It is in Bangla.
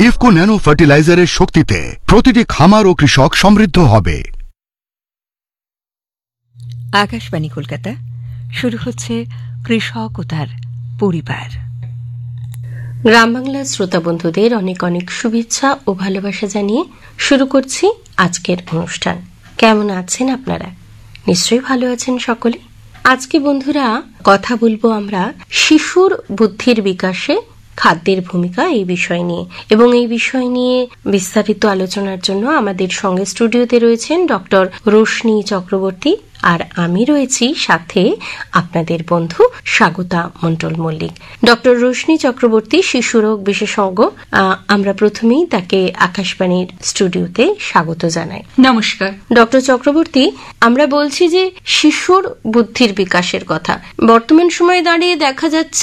ইফকো ন্যানো ফার্টিলাইজারের শক্তিতে প্রতিটি খামার ও কৃষক সমৃদ্ধ হবে। আকাশবাণী কলকাতা, শুরু হচ্ছে কৃষক ও তার পরিবার। গ্রাম বাংলার শ্রোতা বন্ধুদের অনেক অনেক শুভেচ্ছা ও ভালোবাসা জানিয়ে শুরু করছি আজকের অনুষ্ঠান। কেমন আছেন আপনারা? নিশ্চয়ই ভালো আছেন সকলে। আজকে বন্ধুরা কথা বলবো আমরা শিশুর বুদ্ধির বিকাশে খাদ্যের ভূমিকা এই বিষয় নিয়ে, এবং এই বিষয় নিয়ে বিস্তারিত আলোচনার জন্য আমাদের সঙ্গে স্টুডিওতে রয়েছেন ডক্টর রোশনি চক্রবর্তী, আর আমি রয়েছি সাথে আপনাদের বন্ধু স্বাগতা মন্ডল মল্লিক। ডক্টর রোশনি চক্রবর্তী শিশুরোগ বিশেষজ্ঞ, আমরা প্রথমেই তাকে আকাশবাণীর স্টুডিওতে স্বাগত জানাই। নমস্কার ডক্টর চক্রবর্তী, আমরা বলছি যে শিশুর বুদ্ধির বিকাশের কথা। বর্তমান সময়ে দাঁড়িয়ে দেখা যাচ্ছে